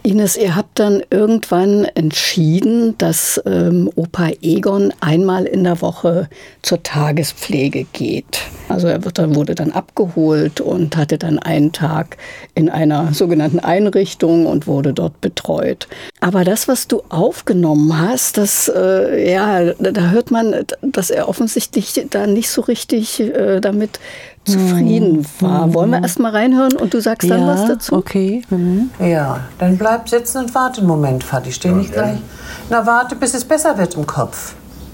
Ines, ihr habt dann irgendwann entschieden, dass Opa Egon einmal in der Woche zur Tagespflege geht. Also wurde dann abgeholt und hatte dann einen Tag in einer sogenannten Einrichtung und wurde dort betreut. Aber das, was du aufgenommen hast, da hört man, dass er offensichtlich da nicht so richtig damit zufrieden war. Wollen wir erst mal reinhören und du sagst dann was dazu? Okay. Ja, dann bleib sitzen und warte einen Moment, Vati. Steh nicht gleich. Na, warte, bis es besser wird im Kopf.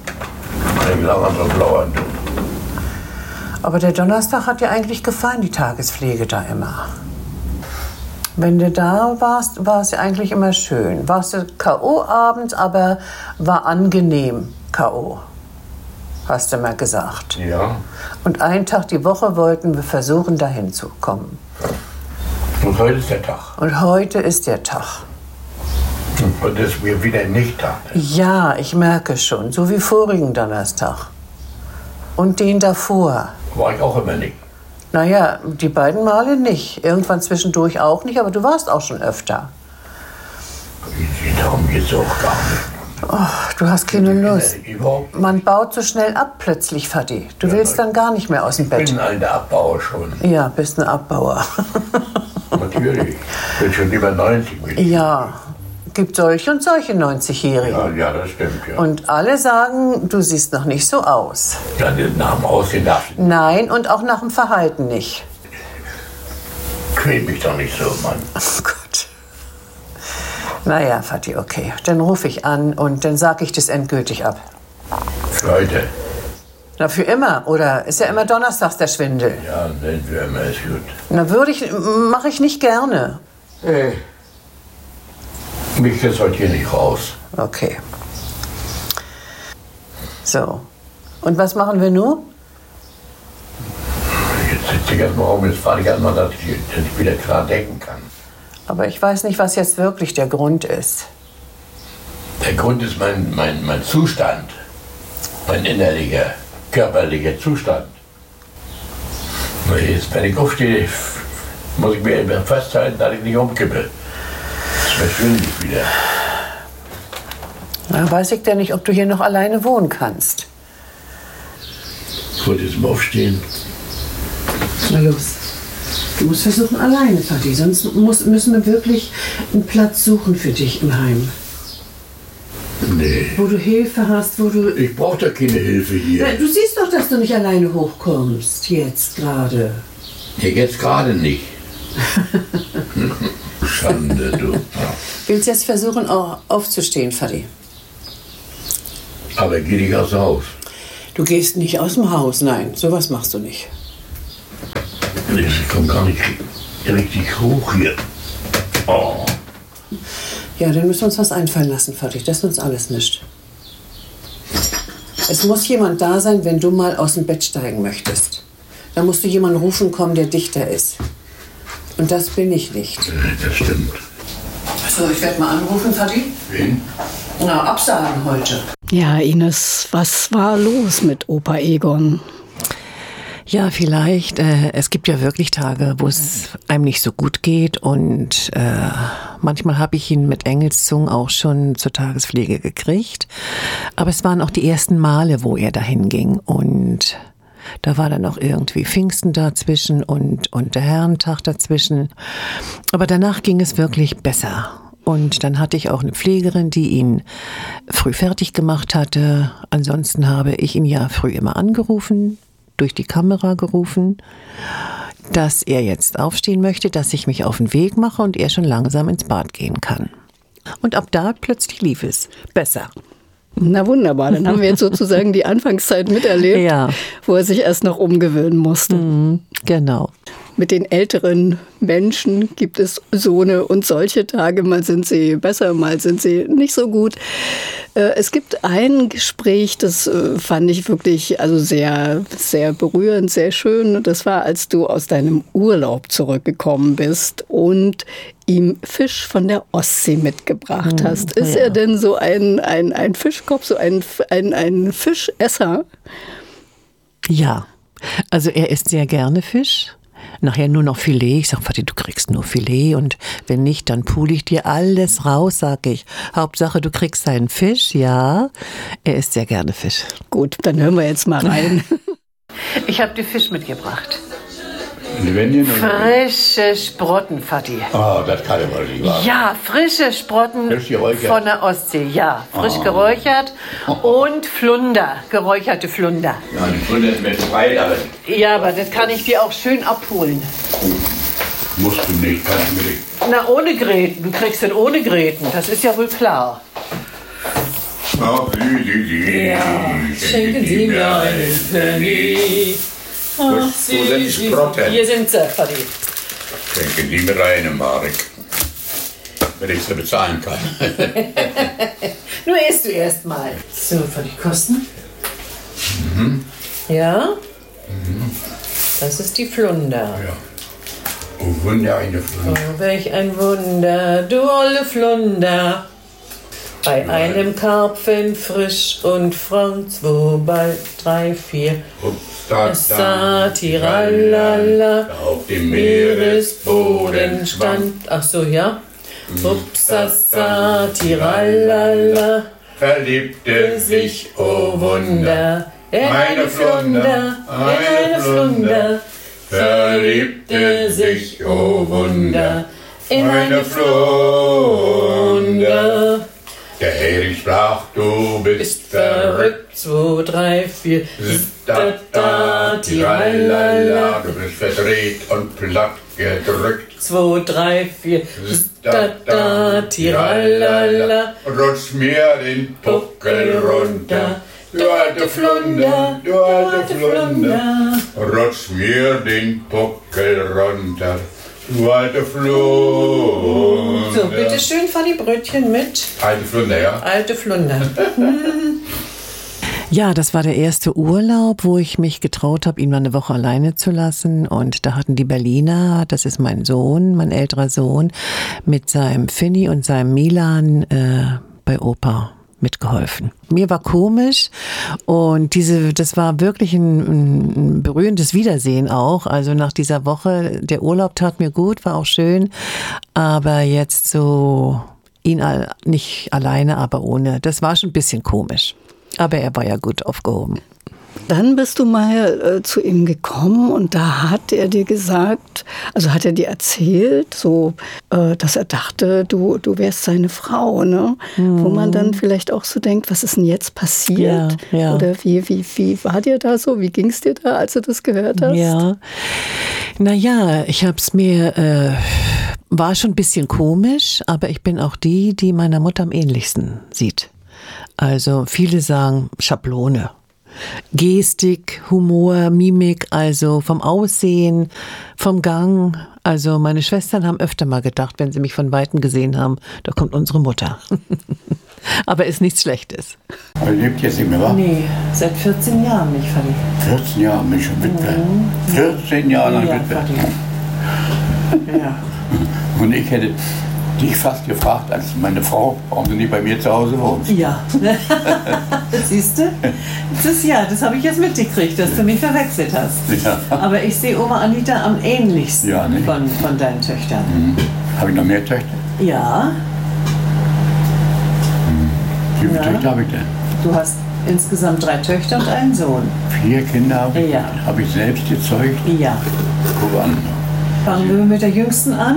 Aber der Donnerstag hat dir eigentlich gefallen, die Tagespflege da immer. Wenn du da warst, war es ja eigentlich immer schön. Warst du K.O. abends, aber war angenehm K.O., hast du mal gesagt. Ja. Und einen Tag die Woche wollten wir versuchen, dahin zu kommen. Und heute ist der Tag. Und heute ist der Tag. Und das ist mir wieder nicht Tag. Ja, ich merke schon. So wie vorigen Donnerstag. Und den davor. War ich auch immer nicht. Naja, die beiden Male nicht. Irgendwann zwischendurch auch nicht, aber du warst auch schon öfter. Darum geht es auch gar nicht. Oh, du hast keine Lust. Man baut so schnell ab plötzlich, Vati. Du willst dann gar nicht mehr aus dem Bett. Ich bin ein alter Abbauer schon. Ja, bist ein Abbauer. Natürlich. Ich bin schon über 90 mit. Ja, gibt solche und solche 90-Jährigen. Ja, das stimmt, ja. Und alle sagen, du siehst noch nicht so aus. Ja, nach dem Aussehen darf ich. Nein, und auch nach dem Verhalten nicht. Quäl mich doch nicht so, Mann. Oh Gott. Naja, Vati, okay. Dann rufe ich an und dann sag ich das endgültig ab. Für heute. Na, für immer, oder? Ist ja immer donnerstags der Schwindel. Ja, nennen wir immer, ist gut. Na, mache ich nicht gerne. Mich geht's heute hier nicht raus. Okay. So. Und was machen wir nun? Jetzt sitze ich erstmal rum, jetzt fahre ich erstmal, dass ich wieder klar denken kann. Aber ich weiß nicht, was jetzt wirklich der Grund ist. Der Grund ist mein Zustand. Mein innerlicher, körperlicher Zustand. Jetzt, wenn ich aufstehe, muss ich mir immer festhalten, dass ich nicht umkippe. Das verschwinde ich wieder. Na, weiß ich denn nicht, ob du hier noch alleine wohnen kannst. Ich wollte jetzt mal aufstehen. Na los. Du musst versuchen, alleine, Vati. Sonst müssen wir wirklich einen Platz suchen für dich im Heim. Nee. Wo du Hilfe hast, wo du... Ich brauche da keine Hilfe hier. Na, du siehst doch, dass du nicht alleine hochkommst. Jetzt gerade. Ja, jetzt gerade nicht. Schande, du. Willst jetzt versuchen, aufzustehen, Vati? Aber geh nicht aus dem Haus. Du gehst nicht aus dem Haus, nein. Sowas machst du nicht. Ich komme gar nicht richtig hoch hier. Oh. Ja, dann müssen wir uns was einfallen lassen, Vati. Das nützt alles nicht. Es muss jemand da sein, wenn du mal aus dem Bett steigen möchtest. Da musst du jemanden rufen kommen, der dichter ist. Und das bin ich nicht. Das stimmt. So, ich werde mal anrufen, Vati. Wen? Na, absagen heute. Ja, Ines, was war los mit Opa Egon? Ja, vielleicht. Es gibt ja wirklich Tage, wo es einem nicht so gut geht und manchmal habe ich ihn mit Engelszungen auch schon zur Tagespflege gekriegt. Aber es waren auch die ersten Male, wo er dahin ging und da war dann auch irgendwie Pfingsten dazwischen und der Herrentag dazwischen. Aber danach ging es wirklich besser. Und dann hatte ich auch eine Pflegerin, die ihn früh fertig gemacht hatte. Ansonsten habe ich ihn ja früh immer angerufen, durch die Kamera gerufen, dass er jetzt aufstehen möchte, dass ich mich auf den Weg mache und er schon langsam ins Bad gehen kann. Und ab da plötzlich lief es besser. Na wunderbar, dann haben wir jetzt sozusagen die Anfangszeit miterlebt, Ja. wo er sich erst noch umgewöhnen musste. Genau. Mit den älteren Menschen gibt es so eine und solche Tage. Mal sind sie besser, mal sind sie nicht so gut. Es gibt ein Gespräch, das fand ich wirklich sehr, sehr berührend, sehr schön. Das war, als du aus deinem Urlaub zurückgekommen bist und ihm Fisch von der Ostsee mitgebracht hast. Ist er denn so ein Fischkopf, so ein Fischesser? Ja, also er isst sehr gerne Fisch. nachher nur noch Filet. Ich sag, Vati, du kriegst nur Filet und wenn nicht, dann pule ich dir alles raus, sag ich. Hauptsache, du kriegst einen Fisch, ja. Er isst sehr gerne Fisch. Gut, dann hören wir jetzt mal rein. Ich habe dir Fisch mitgebracht. Lebendigen? Frische Sprotten, Vati. Oh, das kann ich wohl nicht wahr. Ja, frische Sprotten Frisch geräuchert. von der Ostsee. Ja, frisch geräuchert und Flunder, geräucherte Flunder. Ja, die Funde ist mit frei, aber Ja, aber das kann ich dir auch schön abholen. musst du nicht, kann ich mir nicht. Na, ohne Gräten. Du kriegst den ohne Gräten. Das ist ja wohl klar. Ach, Sie. Ja, schenken Sie mir einen Penny. Wo sind die Sprotten? Hier sind sie, Vati. Schenken Sie mir eine Mark. Wenn ich sie bezahlen kann. Nur isst du erst mal. So, Vati, kosten? Ja? Das ist die Flunder. Ja. Oh, Wunder, eine Funde. Oh, welch ein Wunder, du olle Flunder. Bei einem Karpfen frisch und franz, wo bald 3, 4. Tiralala, auf dem Meeresboden stand. Ach so, ja. Upsasa, tiralala, verliebte sich, oh Wunder, eine Flunder, eine Flunder, verliebte sich, oh Wunder, in eine Flunder. Der Hering sprach, du bist verrückt. 2, 3, 4. Tiralala, du bist verdreht und platt gedrückt. 2, 3, 4. Tiralala. Rutsch mir den Puckel runter. Du alte Flunder, du alte Flunder. Rutsch mir den Puckel runter. Du alte Flunder. So, bitte schön, fahr die Brötchen mit. Alte Flunder, ja? Alte Flunder. Ja, das war der erste Urlaub, wo ich mich getraut habe, ihn mal eine Woche alleine zu lassen. Und da hatten die Berliner, das ist mein Sohn, mein älterer Sohn, mit seinem Finny und seinem Milan bei Opa mitgeholfen. Mir war komisch und das war wirklich ein berührendes Wiedersehen auch. Also nach dieser Woche, der Urlaub tat mir gut, war auch schön, aber jetzt so ihn nicht alleine, aber ohne, das war schon ein bisschen komisch. Aber er war ja gut aufgehoben. Dann bist du mal zu ihm gekommen und da hat er dir gesagt, also hat er dir erzählt, so, dass er dachte, du wärst seine Frau, ne? Wo man dann vielleicht auch so denkt, was ist denn jetzt passiert? Ja, ja. Oder wie war dir da so? Wie ging es dir da, als du das gehört hast? Ja, naja, ich hab's mir, war schon ein bisschen komisch, aber ich bin auch die meiner Mutter am ähnlichsten sieht. Also viele sagen Schablone. Gestik, Humor, Mimik, also vom Aussehen, vom Gang. Also meine Schwestern haben öfter mal gedacht, wenn sie mich von Weitem gesehen haben, da kommt unsere Mutter. Aber ist nichts Schlechtes. Er lebt jetzt nicht mehr, wa? Nee, seit 14 Jahren nicht, Vati. 14 Jahre bin ich schon Witwe. 14 Jahre lang Ja, Witwe. Vati. Ja. Und ich hätte dich fast gefragt, als meine Frau, warum du nicht bei mir zu Hause wohnst. Ja. Siehst du? Das habe ich jetzt mitgekriegt, dass du mich verwechselt hast. Ja. Aber ich sehe Oma Anita am ähnlichsten Ja, ne? von deinen Töchtern. Habe ich noch mehr Töchter? Ja, Wie viele Ja. Töchter habe ich denn? du hast insgesamt 3 Töchter und einen Sohn. 4 Kinder habe ich, Ja. habe ich selbst gezeugt. Ja. Guck an. Fangen wir mit der Jüngsten an.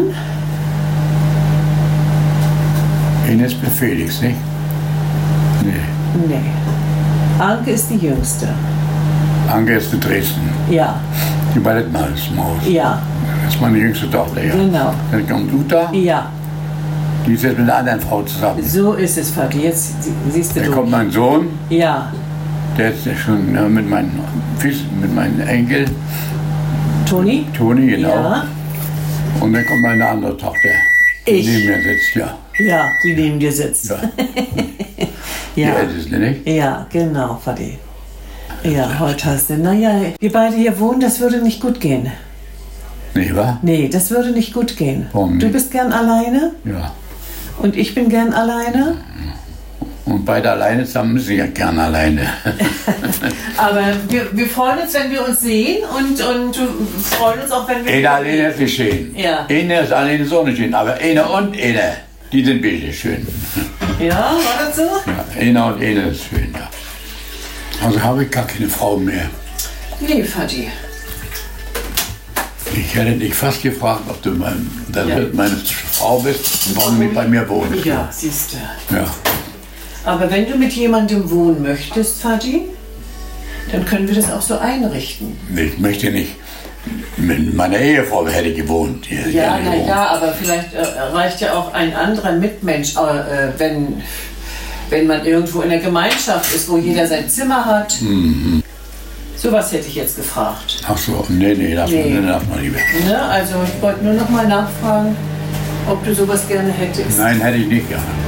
Ines mit Felix, nicht? Nee. Nee. Anke ist die Jüngste. Anke ist in Dresden. Ja, Die ballet mal das Maus. ja, Das ist meine jüngste Tochter, ja. Genau. Dann kommt Uta, ja. die ist jetzt mit einer anderen Frau zusammen. So ist es, Vati. Jetzt siehst du Dann kommt mein Sohn, Ja. der ist schon mit meinem Enkel, Toni? Toni, genau. Ja. Und dann kommt meine andere Tochter, die Ich. neben mir sitzt, ja. Ja, die neben dir sitzt. Ja. Die Ja, älteste, nicht? ja, genau, Vati. Ja, heute hast du. Naja, wir beide hier wohnen, das würde nicht gut gehen. Nee, wa? Nee, das würde nicht gut gehen. Warum Du nicht? bist gern alleine Ja. und ich bin gern alleine. Und beide alleine zusammen müssen ja gerne alleine. Aber wir freuen uns, wenn wir uns sehen und freuen uns auch, wenn wir... Einer alleine ist nicht schön. Ja. Einer ist alleine so nicht schön, aber einer und einer, die sind wirklich schön. Ja, war das so? Ja, einer und einer ist schön, ja. Also habe ich gar keine Frau mehr. Nee, Vati. Ich hätte dich fast gefragt, ob du meine Frau bist und warum du nicht bei mir wohnst. Ja, siehst du. Ja. Aber wenn du mit jemandem wohnen möchtest, Vati, dann können wir das auch so einrichten. Ich möchte nicht. Mit meiner Ehefrau hätte ich gewohnt. Ja, na ja, aber vielleicht reicht ja auch ein anderer Mitmensch, wenn man irgendwo in der Gemeinschaft ist, wo jeder sein Zimmer hat. Mhm. Sowas hätte ich jetzt gefragt. Ach so, nee, darf man nicht mehr. Ne? Also ich wollte nur noch mal nachfragen, ob du sowas gerne hättest. Nein, hätte ich nicht gerne.